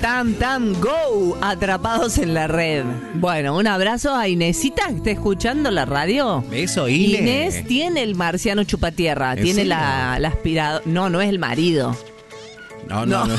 go, atrapados en la red. Bueno, un abrazo a Inesita, que está escuchando la radio. Eso, Inés. Inés tiene el marciano chupatierra, ¿En tiene serio? la aspiradora. No es el marido. No.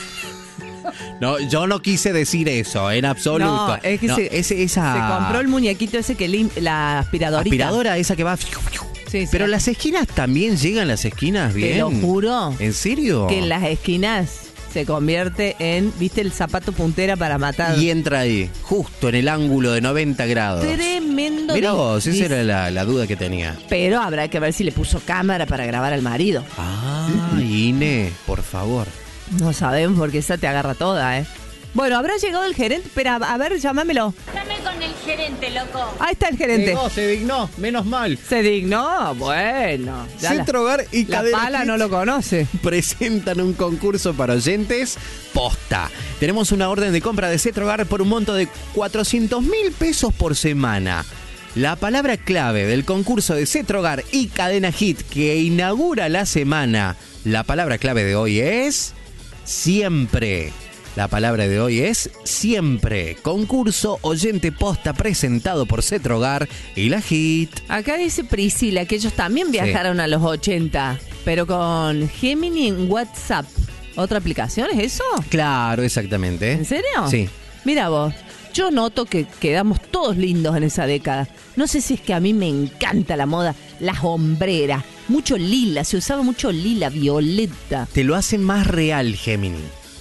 No, yo no quise decir eso, en absoluto. No, es que se compró el muñequito ese que la aspiradorita. Aspiradora esa que va... Sí, Pero sí. las esquinas también llegan las esquinas bien. Te lo juro. ¿En serio? Que en las esquinas se convierte en, ¿viste? El zapato puntera para matar. Y entra ahí, justo en el ángulo de 90 grados. Tremendo. Mirá vos, esa era la duda que tenía. Pero habrá que ver si le puso cámara para grabar al marido. Ah, Inés, por favor. No sabemos porque esa te agarra toda, ¿eh? Bueno, ¿habrá llegado el gerente? Espera, a ver, llámamelo. Dame con el gerente, loco. Ahí está el gerente. Se dignó, menos mal. Se dignó, bueno. Ya Centro Hogar y la Cadena pala Hit no lo conoce. presentan un concurso para oyentes posta. Tenemos una orden de compra de Centro Hogar por un monto de 400.000 pesos por semana. La palabra clave del concurso de Centro Hogar y Cadena Hit que inaugura la semana, la palabra clave de hoy es siempre. La palabra de hoy es siempre. Concurso oyente posta presentado por Centro Hogar y la Hit. Acá dice Priscila que ellos también viajaron a los 80, pero con Gemini en WhatsApp. ¿Otra aplicación es eso? Claro, exactamente. ¿En serio? Sí. Mira vos, yo noto que quedamos todos lindos en esa década. No sé si es que a mí me encanta la moda, las hombreras. Mucho lila, se usaba mucho lila, violeta. Te lo hace más real, Gemini.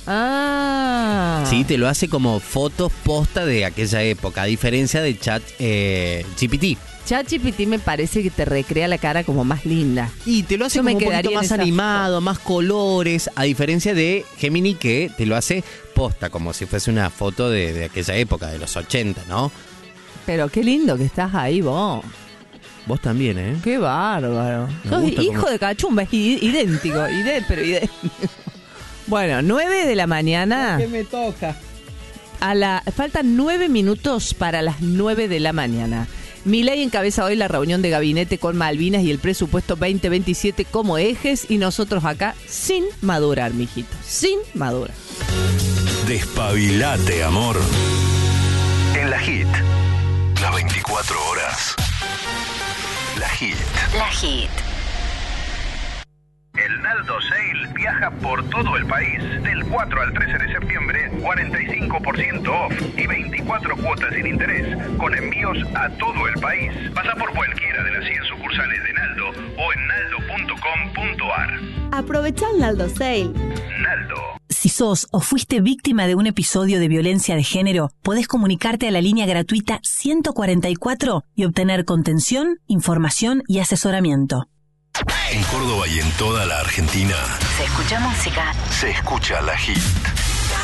Ah. Sí, te lo hace como fotos posta de aquella época, a diferencia de Chat GPT. ChatGPT me parece que te recrea la cara como más linda. Y te lo hace Yo como me un poquito quedaría en más esa animado, más colores, a diferencia de Gemini que te lo hace posta, como si fuese una foto de aquella época, de los 80, ¿no? Pero qué lindo que estás ahí vos. Vos también, ¿eh? Qué bárbaro. Me Sos gusta hijo cómo- de cachumba, es idéntico, pero idéntico. Bueno, 9 de la mañana. me toca? Faltan 9 minutos para las 9 de la mañana. Milei encabeza hoy la reunión de gabinete con Malvinas y el presupuesto 2027 como ejes y nosotros acá sin madurar, mijito, sin madurar. Despabilate, amor. En la Hit. Las 24 horas. La Hit. La Hit. El Naldo Sale viaja por todo el país. Del 4 al 13 de septiembre, 45% off y 24 cuotas sin interés, con envíos a todo el país. Pasa por cualquiera de las 100 sucursales de Naldo o en naldo.com.ar. Aprovecha el Naldo Sale. Naldo. Si sos o fuiste víctima de un episodio de violencia de género, podés comunicarte a la línea gratuita 144 y obtener contención, información y asesoramiento. En Córdoba y en toda la Argentina Se escucha música. se escucha la Hit.